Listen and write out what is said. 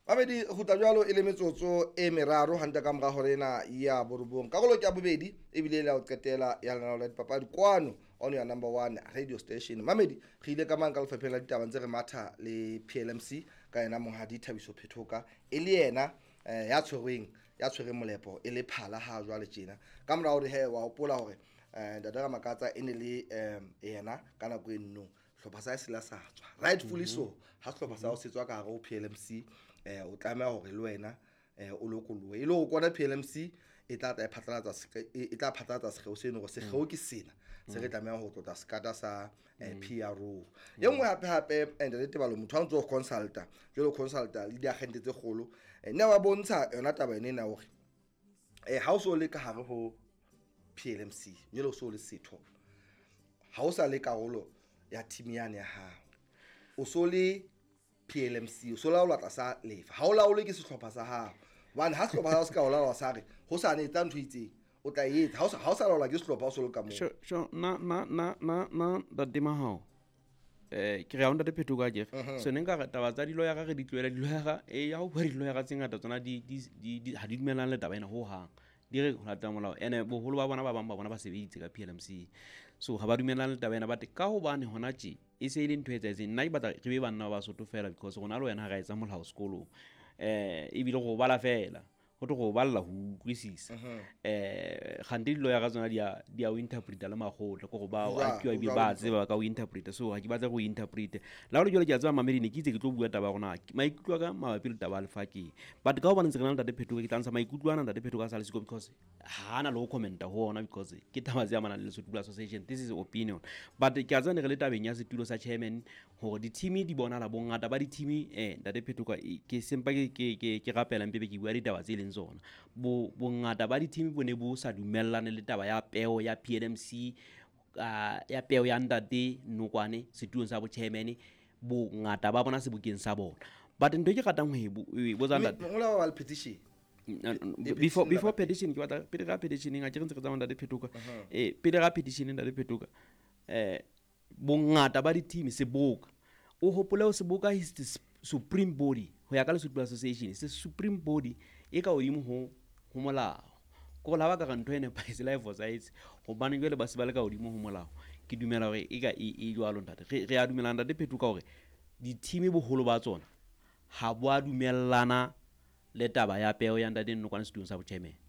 Mamedi go tla jalo e le metsotso e meraro hanta ka mora horena ya borobong karolo ke ya bobedi e bile la o qetela ya lena la dipapadi kwano on your number 1 radio station. Mamedi re ile ka mang ka lefapeng la ditaba ntse re matha le PLMC ka ena Monghadi Thabiso Phethoka e le yena ya tshwereng molepo e le phala ha jwale tjena ka mora hore he wa hopola hore Dadara Makatsa e ne le yena ka nako enno hlopha sa sela sa tswa rightfully so ha hlopha sa o setswa ka hare ho PLMC o tlameha hore le wena o lokolohe e le go kwana PLMC e tla phatlalatsa sekgeo seno gore sekgeo ke sena se re tlameha go tlotla sekata sa PRO ye nngwe hape and le tebalo motho a ntse go consulta jalo consulta le diagente tse kgolo ne wa bontsha yona taba ene na hore ha o so le ka hare ho PLMC jalo so le setho ha o sa le karolo ya team yane ya hao o so le PLMC o so la o latla sa lefa ha o laole ke sehlopha sa hao one ha sehlopha sa ska o laola sa re ho sa ne tla ntho itseng o tla etsa ha o sa laola ke sehlopha o so le ka mo sure na dadima hao ke re onda de Phethoka ke so ne nka taba tsa dilo ya ga re di tloela dilo ya ga ya ho bua dilo ya ga tsengata tsona di ha di dumelang le taba ena ho hang di re go lata molao ene boholo ba bona ba bang ba bona ba sebeditse ka PLMC so ha ba dumelang le taba ena but ka ho bane hona tje e se ile ntho etsa nna e batla re be banna ba sotofela because gona le wena ga etsa molao sekolo e bile go bala fela go tlo go balla ho utlwisisa gante dilo ya ga tsona dia o interpreta le magotla go ba a tšwa be ba tseba ka o interpreta so ha ke batla go interpreta la go jole ke a tsama Mamedi ne ke itse ke tlo bua taba gona maikutlo ka mabapi le taba le fake but ka ho bana ntse re na le Phethoka ke tlantsha maikutlo ana le Phethoka sa le siko because hana le go commenta ho ona because ke taba tse amana le Lesotho Association this is opinion but ke a tsane re le tabeng ya setulo sa chairman hore di team di bona la bongata ba di team le Phethoka ke sempa ke rapela mpebe ke bua ditaba tse leng zona bongata ba di team bo ne bo sa dumellane le taba ya peo ya PLMC ya peo ya Ntate Nokwane setulong sa bo chairman bongata ba bona sebukeng sa bona but ntwe ke ratang ho bo zanda ngola wa petition before petition ke batla pele ga petitioning a ke ntse ke tsamaya le Phethoka pele ga petitioning le Phethoka bongata ba di team se boka o hopola o se boka is the supreme body ho ya ka Lesotho Association se supreme body e ka odimo ho molao ko la ba ka ntho ene pa se live sites go bana jwale ba se ba le ka odimo ho molao ke dumela gore e ka e jwalo ntate re a dumelana le Phethoka gore di team boholo ba tsona ha bo a dumellana le taba ya peo ya Ntate Nokwane setulong sa bo chairman